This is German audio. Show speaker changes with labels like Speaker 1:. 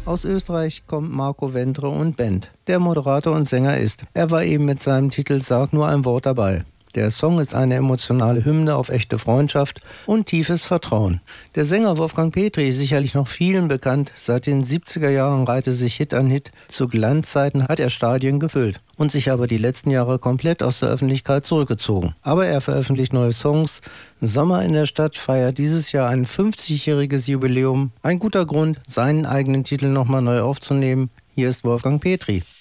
Speaker 1: Aus Österreich kommt Marco Ventre und Band, der Moderator und Sänger ist. Er war eben mit seinem Titel Sag nur ein Wort dabei. Der Song ist eine emotionale Hymne auf echte Freundschaft und tiefes Vertrauen. Der Sänger Wolfgang Petri ist sicherlich noch vielen bekannt. Seit den 70er Jahren reihte sich Hit an Hit. Zu Glanzzeiten hat er Stadien gefüllt und sich aber die letzten Jahre komplett aus der Öffentlichkeit zurückgezogen. Aber er veröffentlicht neue Songs. Sommer in der Stadt feiert dieses Jahr ein 50-jähriges Jubiläum. Ein guter Grund, seinen eigenen Titel nochmal neu aufzunehmen. Hier ist Wolfgang Petri.